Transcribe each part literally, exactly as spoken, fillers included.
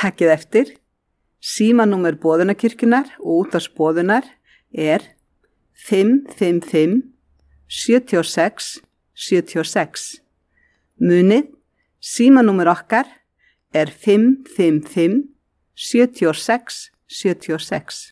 Takkið eftir, símanúmer boðunarkirkjunnar og útvarpsboðunar er fimm fimm fimm sjö sex sjö sex. Munið, símanúmer okkar er fimm fimm fimm sjö sex sjö sex.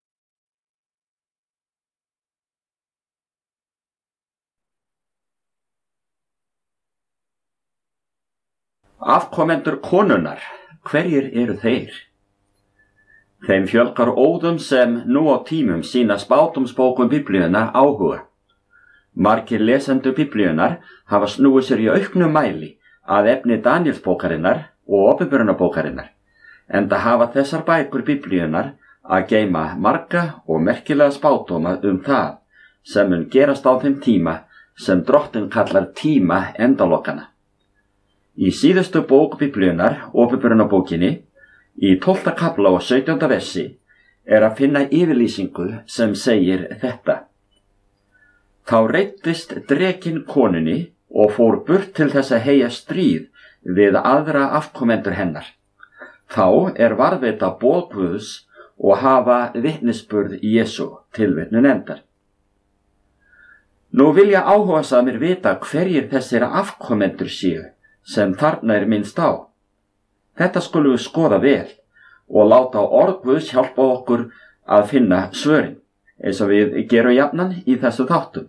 Afkomendur konunnar, hverjir eru þeir? Þeim fjölgar óðum sem nú á tímum sína spádómsbókum Biblíuna áhuga. Margir lesendur Biblíunar hafa snúið sér í auknum mæli að efni Daníelsbókarinnar og Opinberunarbókarinnar, enda hafa þessar bækur Biblíunar að geyma marga og merkilega spádóma um það sem mun gerast á þeim tíma sem Drottinn kallar tíma endalokana. Í síðustu bók Biblíunar, Opinberunarbókinni, í tólfta kafla og sautjánda versi, er að finna yfirlýsingu sem segir þetta. Þá reiddist drekinn konunni og fór burt til þess að heyja stríð við aðra afkomendur hennar. Þá er varðveita boð Guðs og hafa vitnisburð Jesú, tilvitnun endar. Nú vilja áhugasamir vita hverjir þessir afkomendur séu sem þarna er minnst á. Þetta skulum við skoða vel og láta orð Guðs hjálpa okkur að finna svörin, eins og við gerum jafnan í þessu þáttum.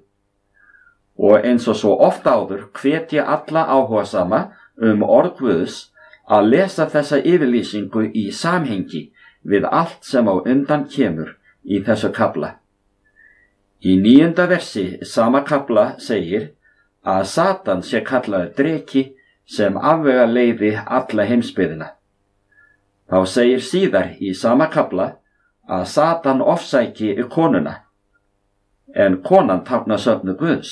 Og eins og svo ofta áður hvet ég alla áhugasama um orð Guðs að lesa þessa yfirlýsingu í samhengi við allt sem á undan kemur í þessu kafla. Í níunda versi sama kafla segir að Satan sé kallaður dreki sem afvega leiði alla heimsbyggðina. Þá segir síðar í sama kafla að Satan ofsæki konuna, en konan táknar söfnu Guðs.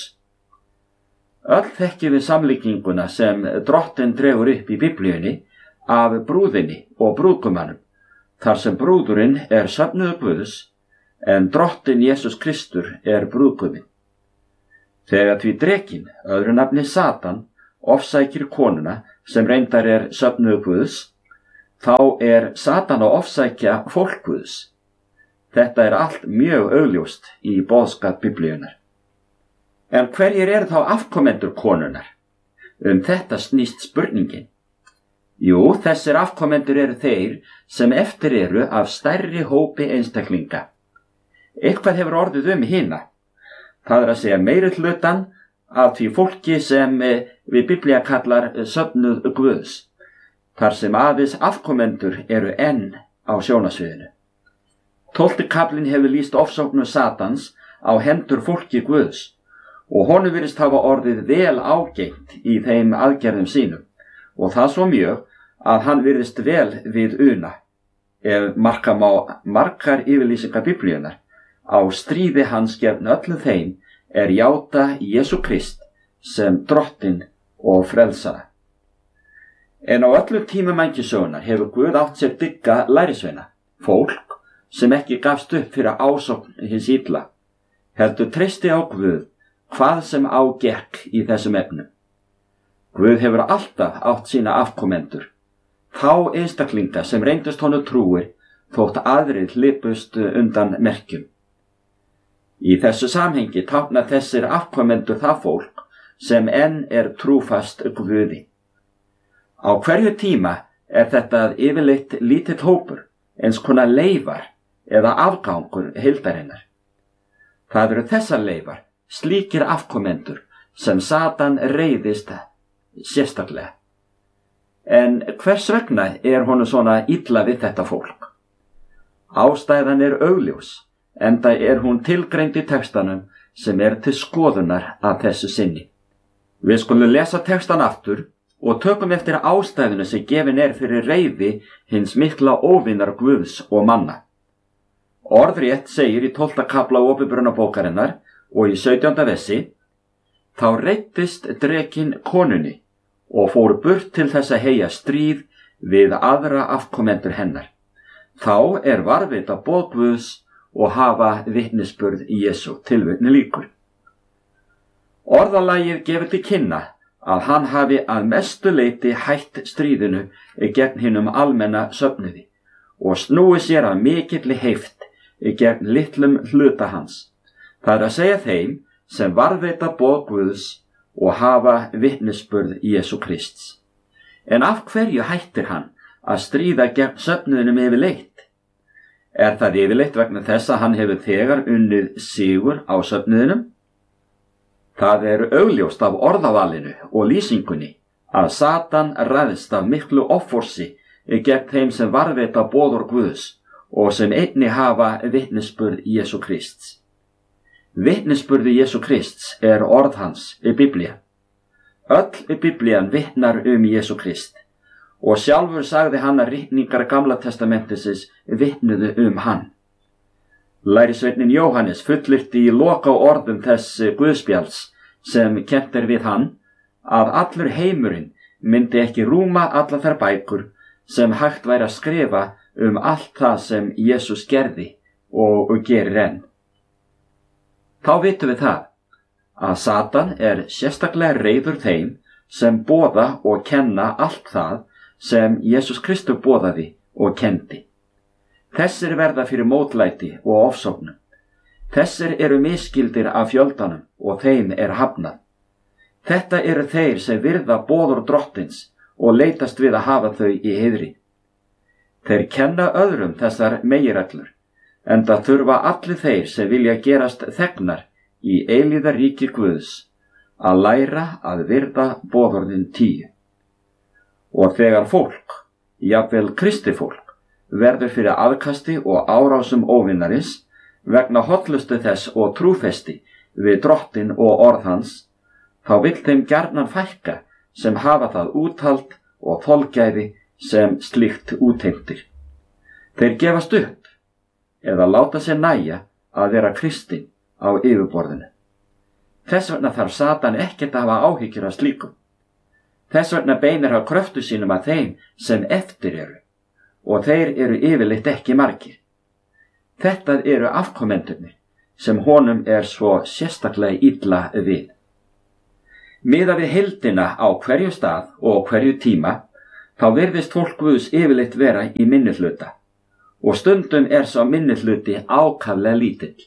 Öll þekkjum við samlíkinguna sem Drottinn dregur upp í Biblíunni af brúðinni og brúðgumannum, þar sem brúðurinn er söfnuður Guðs, en Drottinn Jesús Kristur er brúðguminn. Þegar því drekinn, öðru nafni Satan, ofsækir konuna sem reyndar er söfnuður Guðs, þá er Satan að ofsækja fólk Guðs. Þetta er allt mjög augljóst í boðskap Biblíunar. En hverjir eru þá afkomendur konunnar? Um þetta snýst spurningin. Jú, þessir afkomendur eru þeir sem eftir eru af stærri hópi einstaklinga. Eitthvað hefur orðið um hina. Það er að segja meiri hlutan af því fólki sem við Biblía kallar söfnuð Guðs, þar sem aðeins afkomendur eru enn á sjónasviðinu. Tólfti kaflinn hefur lýst ofsóknum Satans á hendur fólki Guðs og honum virðist hafa orðið vel ágengt í þeim aðgerðum sínum og það svo mjög að hann virðist vel við una, ef marka má margar yfirlýsingar Biblíunar á stríði hans gegn öllum þeim er játa Jesú Krist sem Drottinn og frelsara. En á öllum tímum mannkynssögunnar hefur Guð átt sér dygga lærisveina, fólk sem ekki gafst upp fyrir ásókn hins illa, heldur treysti á Guð hvað sem á gekk í þessum efnum. Guð hefur alltaf átt sína afkomendur, þá einstaklinga sem reyndust honum trúir þótt aðrir hlypust undan merkjum. Í þessu samhengi tákna þessir afkomendur það fólk sem enn er trúfast Guði. Á hverju tíma er þetta yfirleitt lítill hópur, eins konar leifar eða afgangur heildarinnar. Það eru þessar leifar, slíkir afkomendur, sem Satan reiðist sérstaklega. En hvers vegna er honum svona illa við þetta fólk? Ástæðan er augljós, enda er hún tilgreind í textanum sem er til skoðunar að þessu sinni. Við skulum lesa textan aftur og tökum eftir ástæðinu sem gefin er fyrir reiði hins mikla óvinar Guðs og manna. Orðrétt segir í tólfta kafla Opinberunarbókarinnar og í sautjánda versi: Þá reiddist drekinn konunni og fór burt til þess að heyja stríð við aðra afkomendur hennar. Þá er varðveita boð Guðs og hafa vitnisburð Jesú, tilvitnun lýkur. Orðalagið gefur til kynna að hann hafi að mestu leyti hætt stríðinu gegn hinum almenna söfnuði og snúi sér að mikilli heift gegn litlum hluta hans. Það er að segja þeim sem varðveita boð Guðs og hafa vitnisburð Jesú Krists. En af hverju hættir hann að stríða gegn söfnuðinum yfirleitt? Er það yfirleitt vegna þess að hann hefur þegar unnið sigur á söfnuðinum? Það er augljóst af orðavalinu og lýsingunni að Satan ræðst af miklu offorsi gegn þeim sem varðveita boðorð Guðs og sem einnig hafa vitnisburð Jesú Krists. Vitnisburði Jesú Krists er orð hans í Biblía. Öll Biblían vitnar um Jesú Krist og sjálfur sagði hann að ritningar Gamla testamentisins vitnuðu um hann. Lærisveitnin Jóhannes fullyrti í loka orðum þess guðspjalls sem kennt er við hann að allur heimurinn myndi ekki rúma alla þær bækur sem hægt væri að skrifa um allt það sem Jesús gerði og gerir enn. Þá vitum við það að Satan er sérstaklega reiður þeim sem boða og kenna allt það sem Jesús Kristur boðaði og kendi. Þessir verða fyrir mótlæti og ofsóknum. Þessir eru misskildir af fjöldanum og þeim er hafnað. Þetta eru þeir sem virða boðorð drottins og leitast við að hafa þau í heiðri. Þeir kenna öðrum þessar meginreglur, enda þurfa allir þeir sem vilja gerast þegnar í eilíða ríki Guðs að læra að virða boðorðin tíu. Og þegar fólk, jafnvel kristið fólk, verður fyrir aðkasti og árásum óvinnarins vegna hollustu þess og trúfesti við drottin og orð hans, þá vill þeim gjarnan fækka sem hafa það úthald og þolgæði sem slíkt útheimtir. Þeir gefast upp eða láta sér nægja að vera kristinn á yfirborðinu. Þess vegna þarf Satan ekkert að hafa áhyggjur af slíkum. Þess vegna beinir hann kröftu sínum að þeim sem eftir eru, og þeir eru yfirleitt ekki margir. Þetta eru afkomendurnir sem honum er svo sérstaklega illa við. Miðað við heildina á hverju stað og hverju tíma, þá virðist fólk Guðs yfirleitt vera í minnihluta, og stundum er sá minnihluti ákaflega lítill.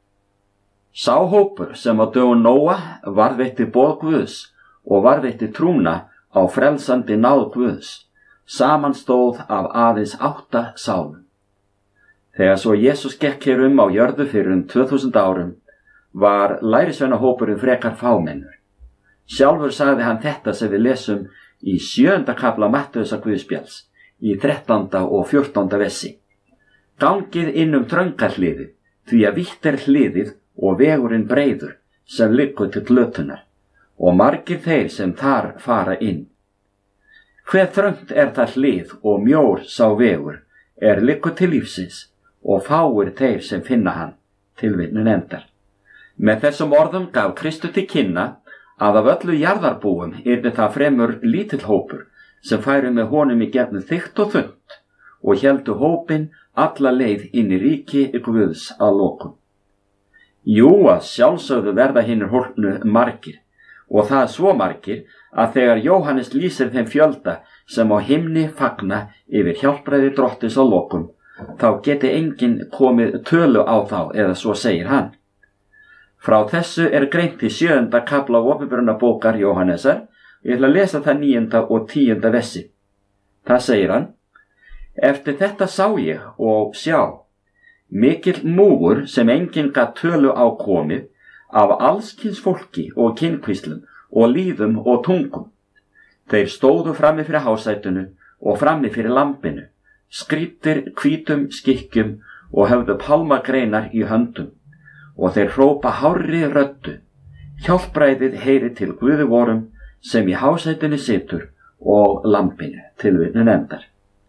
Sá hópur sem á dögum Nóa varðveitti boð Guðs og varðveitti trúna á frelsandi náð Guðs, samanstóð af aðeins átta sálum. Þegar svo Jesús gekk hér um á jörðu fyrir um tvö þúsund árum, var lærisveinahópurinn frekar fámennur. Sjálfur sagði hann þetta sem við lesum í sjöunda kafla Mattheusar Guðspjalls, í þrettánda og fjórtánda vessi. Gangið inn um þrönga hliðið, því að vítt er hliðið og vegurinn breiður sem liggur til glötunar, og margir þeir sem þar fara inn. Hve þröngt er það hlið og mjór sá vegur er liggur til lífsins, og fáir þeir sem finna hann, tilvitnun endar. Með þessum orðum gaf Kristur til kynna að af öllu jarðarbúum yrði það fremur lítill hópur sem færi með honum í gegnum þykkt og þunnt og héldu hópinn alla leið inn í ríki Guðs að lokum. Jú, að sjálfsögðu verða hinir hólpnu margir, og það svo margir að þegar Jóhannes lýsir þeim fjölda sem á himni fagna yfir hjálpræði drottins að lokum, þá geti enginn komið tölu á þá, eða svo segir hann. Frá þessu er greint í sjöunda kafla opinberunarbókar Jóhannesar, ég ætla að lesa það níunda og tíunda vessi. Það segir hann: Eftir þetta sá ég og sjá, mikill múgur sem enginn gat tölu á komið, af allskyns fólki og kynkvíslum og líðum og tungum. Þeir stóðu frammi fyrir hásætunu og frammi fyrir lambinu, skrýddir hvítum skikkjum og höfðu pálmagreinar í höndum, og þeir hrópa hárri röddu: hjálpræðið heyri til Guði vorum sem í hásætinu situr og lambinu, tilvitnun endar.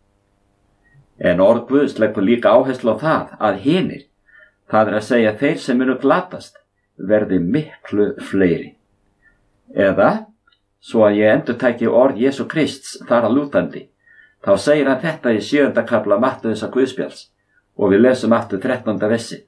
En orð Guðs leggur líka áherslu á það að hinir, það er að segja þeir sem munu glatast, verði miklu fleiri. Eða, svo að ég endurtæki orð Jesú Krists þar að lútandi, þá segir hann þetta í sjöunda kafla Mattheusar Guðspjalls, og við lesum aftur þrettánda vessi.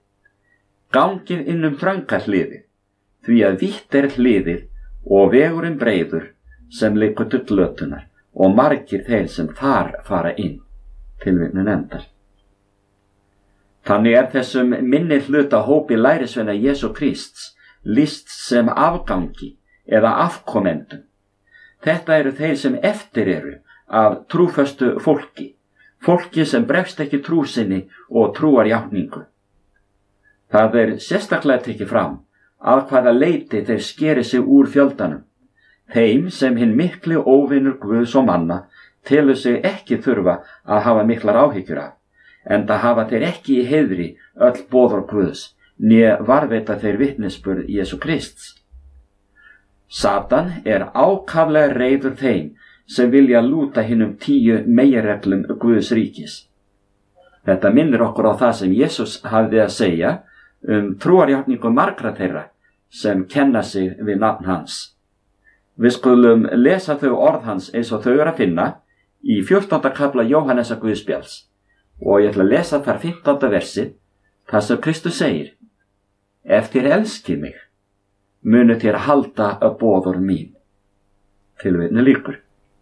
Gangið inn um þrönga hliðið, því að vítt er hliðið og vegurinn breiður sem liggur til glötunar og margir þeir sem þar fara inn. Tilvitnun endar. Þannig er þessum minni hluta hópi lærisveina Jesú Krists lýst sem afgangi eða afkomendum. Þetta eru þeir sem eftir eru af trúföstu fólki, fólki sem bregst ekki trú sinni og trúarjátningu. Það er sérstaklega tekið fram að hvaða leyti þeir skeri sig úr fjöldanum, þeim sem hinn mikli óvinur Guðs og manna telur sig ekki þurfa að hafa miklar áhyggjur af, enda hafa þeir ekki í heiðri öll boðorð Guðs, né varðveita þeir vitnisburð Jesú Krists. Satan er ákaflega reiður þeim sem vilja lúta hinum tíu meginreglum Guðs ríkis. Þetta minnir okkur á það sem Jesús hafði að segja um trúarjátningu margra þeirra sem kenna sig við nafn hans. Við skulum lesa þau orð hans eins og þau eru að finna í fjórtánda kafla Jóhannesar Guðspjalls og ég ætla að lesa þar fimmtánda versið, þar sem Kristus segir: Ef þér elskið mig, munu þér halda að boðorð mín. Tilvitnun lýkur.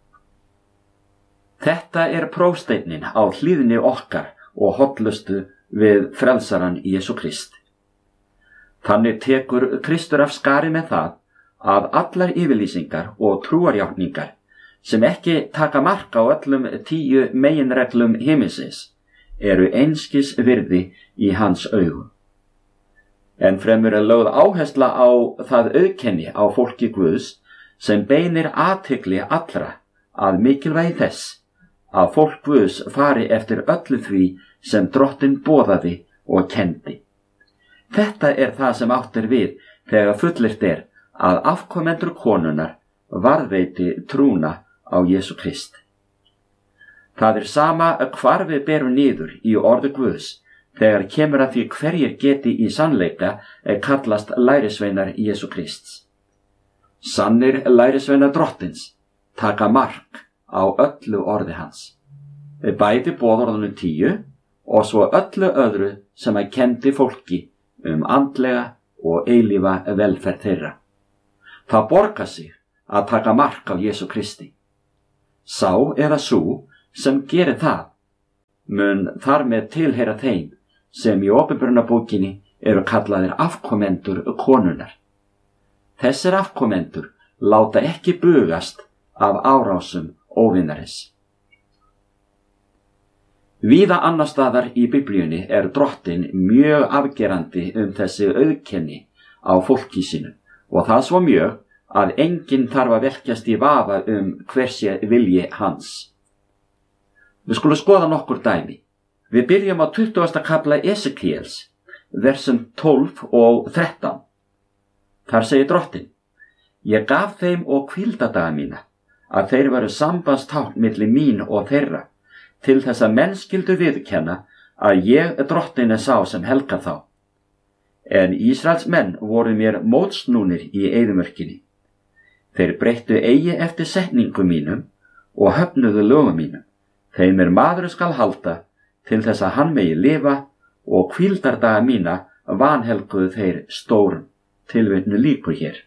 Þetta er prófsteinninn á hlýðni okkar og hollustu við frelsaran Jesú Krist. Þannig tekur Kristur af skari með það að allar yfirlýsingar og trúarjátningar sem ekki taka mark á öllum tíu meginreglum himinsins eru einskis virði í hans augum. En fremur er lögð áhersla á það auðkenni á fólki Guðs sem beinir athygli allra að mikilvægi þess að fólk Guðs fari eftir öllu því sem Drottinn boðaði og kendi. Þetta er það sem átt er við þegar fullyrt er að afkomendur konunnar varðveiti trúna á Jesú Krist. Það er sama hvar við berum niður í orði Guðs þegar kemur að því hverjir geti í sannleika kallast lærisveinar Jesú Krists. Sannir lærisveinar Drottins taka mark á öllu orði hans, bæði boðorðunum tíu og svo öllu öðru sem að kendi fólki um andlega og eilífa velferð þeirra. Það borgar sig að taka mark á Jesú Kristi. Sá eða sú sem gerir það mun þar með tilheyra þeim sem í Opinberunarbókinni eru kallaðir afkomendur konunnar. Þessir afkomendur láta ekki bugast af árásum óvinarins. Víða annar staðar í Biblíunni er Drottinn mjög afgerandi um þessi auðkenni á fólki sínu og það svo mjög að enginn þarf að velkjast í vafa um hversi vilji hans. Við skulum skoða nokkur dæmi. Við byrjum á tuttugasta kafla Esekíels, versum tólf og þrettán. Þar segir Drottinn: Ég gaf þeim og hvíldadaga mína, að þeir veru sambandstákn milli mín og þeirra, til þess að menn skyldu viðurkenna að ég Drottinn er sá sem helgar þá. En Ísraels menn voru mér mótsnúnir í eyðimörkinni. Þeir breyttu eigi eftir setningu mínum og höfnuðu lögum mínum. Þeim er maður skal halda til þess að hann megi lifa og hvíldardaga mína vanhelguðu þeir stórum. Tilvitnun lýkur hér.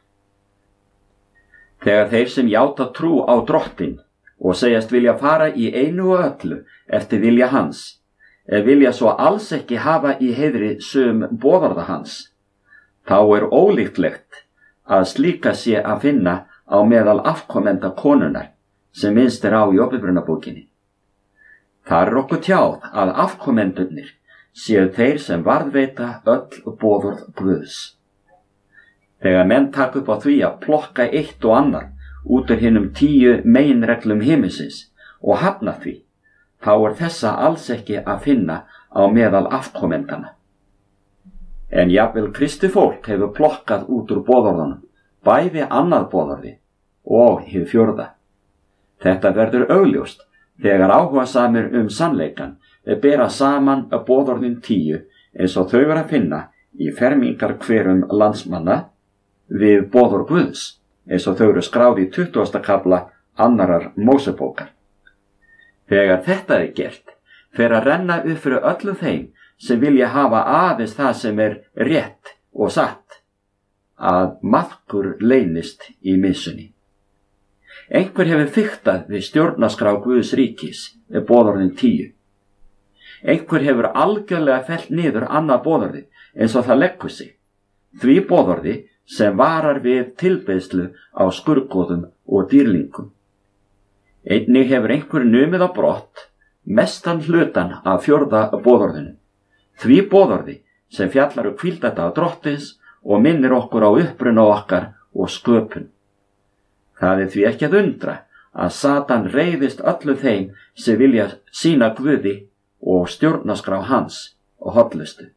Þegar þeir sem játa trú á Drottinn og segjast vilja fara í einu og öllu eftir vilja hans, ef vilja svo alls ekki hafa í heiðri sum boðorða hans, þá er ólíklegt að slíka sé að finna á meðal afkomenda konunnar sem minnst er á í Opinberunarbókinni. Það er okkur tjáð að afkomendurnir séu þeir sem varðveita öll boðorð Guðs. Þegar menn taka upp á því að plokka eitt og annar út úr hinum tíu meginreglum himinsins og hafna því, þá er þessa alls ekki að finna á meðal afkomendana. En jafnvel kristið fólk hefur plokkað út úr boðorðunum, bæði annað boðorði og hið fjórða. Þetta verður augljóst þegar áhugasamir um sannleikan bera saman að boðorðin tíu eins og þau er að finna í fermingarkverum landsmanna við boðorð Guðs, eins og þau eru skráð í tuttugasta kafla annarar Mósebókar. Þegar þetta er gert, fer að renna upp fyrir öllum þeim sem vilja hafa aðeins það sem er rétt og satt, að maðkur leynist í missunni. Einhver hefur fiktað við stjórnarskrá Guðs ríkis, boðorðin tíu. Einhver hefur algjörlega fellt niður annað boðorði eins og það leggur sig, því boðorði sem varar við tilbeiðslu á skurðgoðum og dýrlingum. Einnig hefur einhver numið á brott mestan hlutan af fjórða boðorðinu, því boðorði sem fjallar um hvíldardag drottins og minnir okkur á uppruna okkar og sköpun. Það er því ekki að undra að Satan reiðist öllu þeim sem vilja sýna Guði og stjórnarskrá hans og hollustu.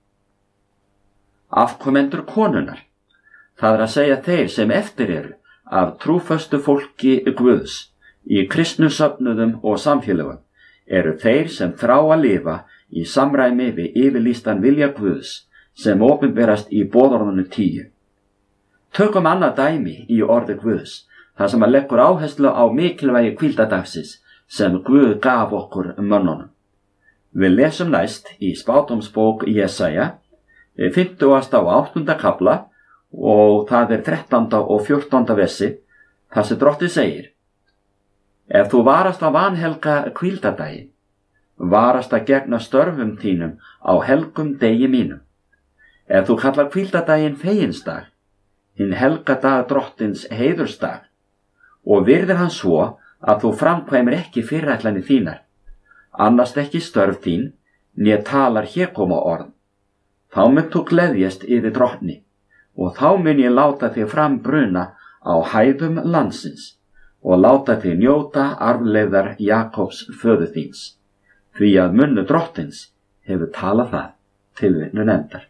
Afkomendur konunnar, það er að segja þeir sem eftir eru af trúföstu fólki Guðs í kristnu söfnuðum og samfélögum, eru þeir sem þrá að lifa í samræmi við yfirlýstan vilja Guðs sem opinberast í boðorðinu tíu. Tökum annað dæmi í orði Guðs, þar sem að leggur áherslu á mikilvægi hvíldadagsins sem Guð gaf okkur mönnunum. Við lesum næst í spádómsbók Jesaja, fimmtugasta og áttunda kafla, og það er þrettánda og fjórtánda versi, þar sem Drottinn segir: Ef þú varast að vanhelga hvíldadaginn, varast að gegna störfum þínum á helgum degi mínum. Ef þú kallar hvíldadaginn feginsdag, hinn helga dag Drottins heiðursdag, og virðir hann svo að þú framkvæmir ekki fyrirætlanir þínar, annast ekki störf þín, né talar hégóma orð, þá mun þú gleðjast yfir Drottni, og þá mun ég láta þig fram bruna á hæðum landsins, og láta þig njóta arfleifðar Jakobs föður þíns, því að munnu Drottins hefur talað það, tilvitnun endar.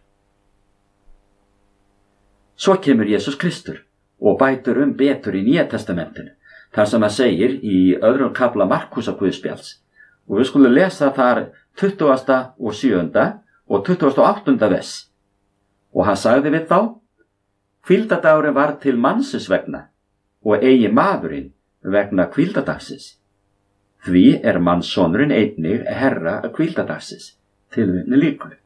Svo kemur Jesús Kristur og bætur um betur í Nýja testamentinu, þar sem að segir í öðrum kafla Markúsar Guðspjalls, og við skulum lesa þar tuttugasta og sjöunda og tuttugasta og áttunda vers. Og hann sagði við þá: Hvíldadagurinn var til mannsins vegna, og eigi maðurinn vegna hvíldadagsins. Því er mannssonurinn einnig herra hvíldadagsins, tilvitnun lýkur.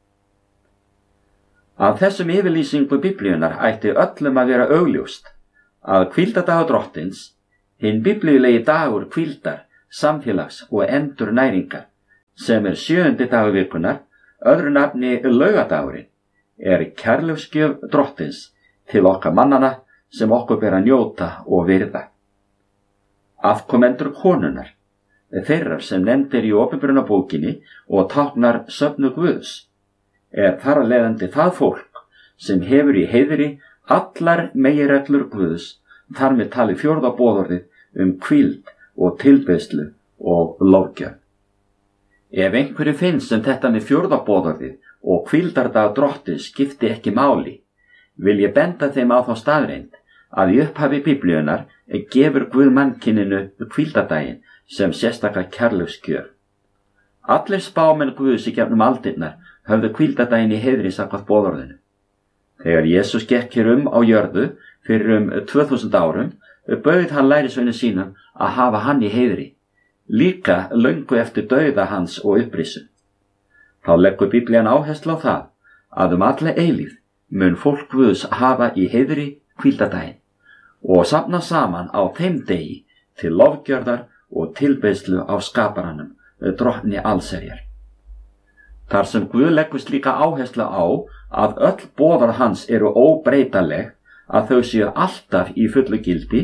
Af þessum yfirlýsingu Biblíunnar ætti öllum að vera augljóst að hvíldadagur Drottins, hinn biblíulegi dagur hvíldar, samfélags og endurnæringar, sem er sjöundi dagur vikunnar, öðru nafni laugadagurinn, er kærleiksgjöf Drottins til okkar mannana sem okkur ber að njóta og virða. Afkomendur konunnar, þeirrar sem nefndir í opinberunarbókinni og táknar söfnu Guðs, er þar að leiðandi það fólk sem hefur í heiðri allar meginreglur Guðs, þar með tali fjórða boðorðið um hvíld og tilbeiðslu og lofgjörð. Ef einhverju finnst sem þetta með fjórða boðorðið og hvíldardag Drottins skipti ekki máli, vil ég benda þeim á þá staðreynd að í upphafi Biblíunnar gefur Guð mannkyninu hvíldardaginn sem sérstaka kærleiksgjöf. Allir spámenn Guðs í gegnum aldirnar höfðu hvíldardaginn í heiðri samkvæmt boðorðinu. Þegar Jesús gekk hér um á jörðu fyrir um tvö þúsund árum, bauð hann lærisveinum sínum að hafa hann í heiðri, líka löngu eftir dauða hans og upprisun. Þá leggur Biblían áherslu á það að um alla eilífð mun fólk Guðs hafa í heiðri hvíldardaginn og safna saman á þeim degi til lofgjörðar og tilbeiðslu á skaparanum, Drottni allsherjar. Þar sem Guð leggur slíka áherslu á að öll boðorð hans eru óbreytanleg, að þau séu alltaf í fullu gildi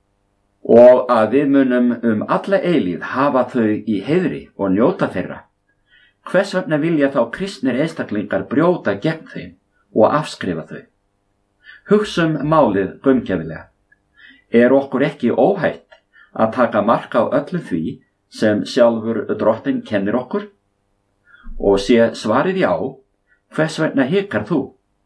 og að við munum um alla eilífð hafa þau í heiðri og njóta þeirra. Hvers vegna vilja þá kristnir einstaklingar brjóta gegn þeim og afskrifa þau? Hugsum málið gaumgæfilega. Er okkur ekki óhætt að taka mark á öllu því sem sjálfur Drottinn kennir okkur? Og sé svarið já, hvers vegna hikar þú?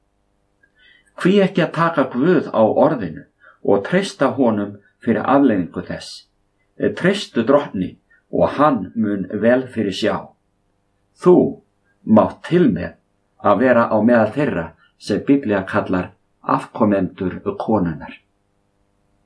Hví ekki að taka Guð á orðinu og treysta honum fyrir afleiðingu þess? Treystu Drottni og hann mun vel fyrir sjá. Þú mátt til með að vera á meðal þeirra sem Biblía kallar afkomendur konunnar.